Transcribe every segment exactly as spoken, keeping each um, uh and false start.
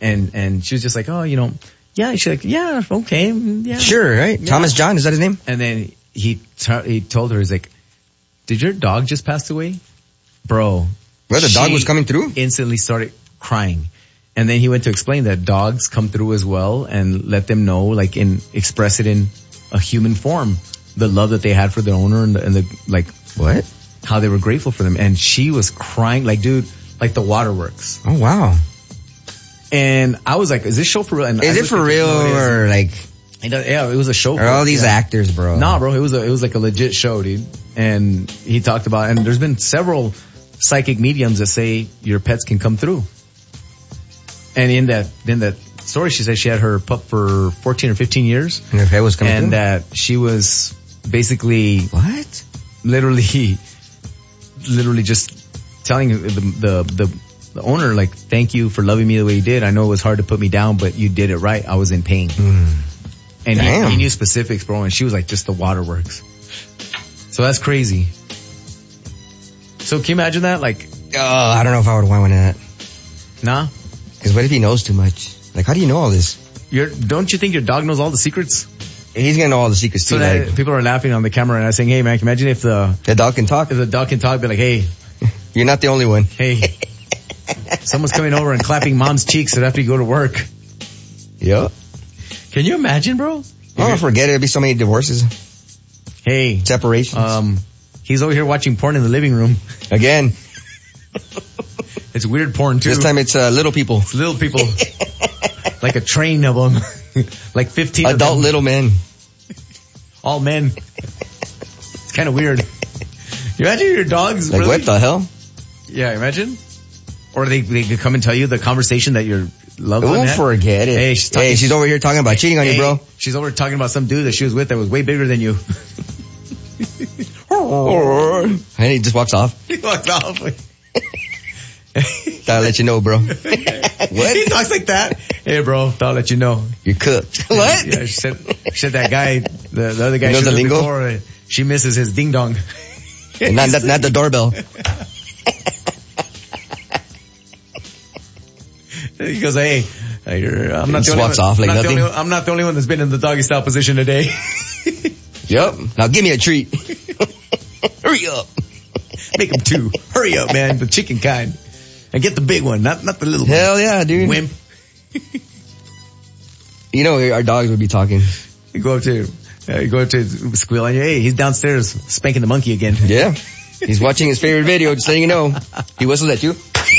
And, and she was just like, oh, you know, yeah, she's like, yeah, okay, yeah. Sure, right? Yeah. Thomas John, is that his name? And then he, t- he told her, he's like, did your dog just pass away? Bro. Well, the dog was coming through? Instantly started crying. And then he went to explain that dogs come through as well and let them know, like, in, express it in a human form. The love that they had for their owner and the, and the like, what? How they were grateful for them. And she was crying, like, dude, like the waterworks. Oh, wow. And I was like, is this show for real? And is it for real or like? Yeah, it was a show. Are all these yeah. actors, bro? Nah, bro, it was a, it was like a legit show, dude. And he talked about, and there's been several psychic mediums that say your pets can come through. And in that, in that story, she said she had her pup for fourteen or fifteen years. And her pet was coming and through? And that she was basically. What? Literally, literally just telling the, the, the, the owner, like, thank you for loving me the way you did. I know it was hard to put me down, but you did it right. I was in pain. Mm. And he, he knew specifics, bro. And she was like, just the waterworks. So that's crazy. So can you imagine that? Like, oh, I don't know if I would want one of that. Nah? Because what if he knows too much? Like, how do you know all this? You're, don't you think your dog knows all the secrets? He's gonna know all the secrets too. So that like, people are laughing on the camera and I'm saying, hey man, can you imagine if the... The dog can talk? If the dog can talk, be like, hey... You're not the only one. Hey... Someone's coming over and clapping mom's cheeks right after you go to work. Yep. Can you imagine, bro? Oh, forget it. There'd be so many divorces. Hey. Separations. Um, he's over here watching porn in the living room. Again. It's weird porn too. This time it's uh, little people. It's little people. Like a train of them. Like fifteen Adult of them. little men. All men. It's kind of weird. You imagine your dogs Like really? what the hell? Yeah, imagine. Or they they could come and tell you the conversation that your loved one Don't had. forget it. Hey, she's, talking, hey, she's over here talking about cheating on hey, you, bro. She's over talking about some dude that she was with that was way bigger than you. And he just walks off. He walked off. Gotta let you know, bro. What? He talks like that. Hey, bro, thought I'll let you know. You're cooked. What? Yeah, she said, she said that guy, the, the other guy You know she the was with lingo? before, uh, she misses his ding dong. not, not, not the doorbell. He goes, hey, uh, you're, I'm, not Just the only walks one, off like I'm not the nothing. only- I'm not the only one that's been in the doggy style position today. Yep. Now give me a treat. Hurry up. Make him two. Hurry up, man. The chicken kind. And get the big one, not not the little one. Hell yeah, dude. Wimp. You know, our dogs would be talking. You go up to, uh, you go up to squeal on you. Hey, he's downstairs spanking the monkey again. Yeah. He's watching his favorite video, just letting you know. He whistles at you.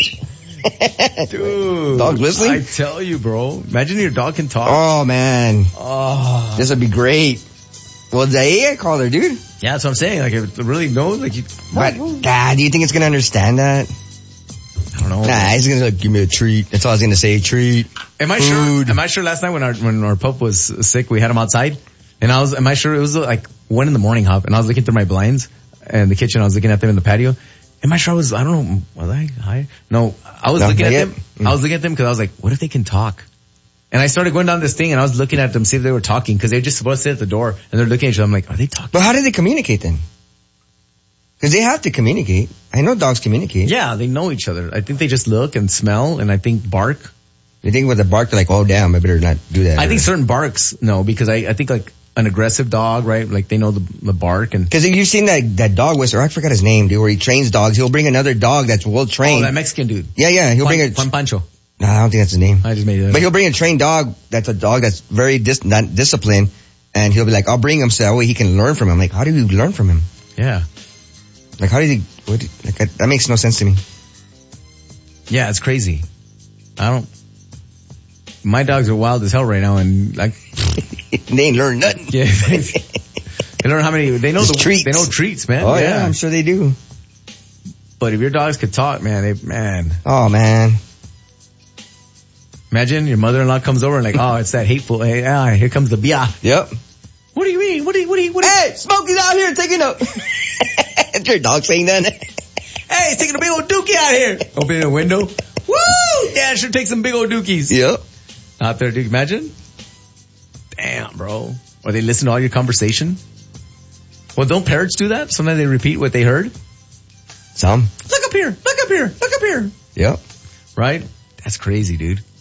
Dude. Dog's whistling? I tell you, bro. Imagine your dog can talk. Oh, man. Oh. This would be great. Well, the A I caller, dude. Yeah, that's what I'm saying. Like, if it really knows, like, you, But, God, do you think it's gonna understand that? I don't know. Nah, he's gonna like, give me a treat. That's all I was gonna say, treat. Am I Food. sure? Am I sure last night when our when our pup was sick, we had him outside, and I was. Am I sure it was like one in the morning, Hop, and I was looking through my blinds and the kitchen. I was looking at them in the patio. Am I sure I was? I don't know. Was I high? No, I was No, looking not at yet. them. Mm. I was looking at them because I was like, what if they can talk? And I started going down this thing, and I was looking at them, see if they were talking, because they're just supposed to sit at the door, and they're looking at each other. I'm like, are they talking? But how do they communicate then? Because they have to communicate. I know dogs communicate. Yeah, they know each other. I think they just look and smell, and I think bark. You think with a bark, they're like, oh damn, I better not do that. I think certain barks, no, because I, I think like an aggressive dog, right? Like they know the, the bark and. Because you've seen that, that dog whisperer, I forgot his name, dude, where he trains dogs. He'll bring another dog that's well trained. Oh, that Mexican dude. Yeah, yeah, he'll Juan, bring a. Juan Pancho. No, I don't think that's his name. I just made it up. But he'll bring a trained dog that's a dog that's very dis- not disciplined, and he'll be like, I'll bring him so that way he can learn from him. Like, how do you learn from him? Yeah. Like, how did he, what did, like, that, that makes no sense to me. Yeah, it's crazy. I don't, my dogs are wild as hell right now and like. They ain't learned nothing. Yeah. They learn how many, they know Just the treats. They know treats, man. Oh yeah. yeah, I'm sure they do. But if your dogs could talk, man, they, man. Oh man. Imagine your mother-in-law comes over and like, oh, it's that hateful, hey, ah, here comes the bia. Yep. What do you mean? What do you, what do you, what do you? Hey, Smokey's out here taking a, it's your dog saying that. Hey, he's taking a big old dookie out here. Open the window. Woo! Dad sure takes some big old dookies. Yep. Out there, dude. Imagine. Damn, bro. Or they listen to all your conversation. Well, don't parrots do that? Sometimes they repeat what they heard. Some. Look up here. Look up here. Look up here. Yep. Right? That's crazy, dude.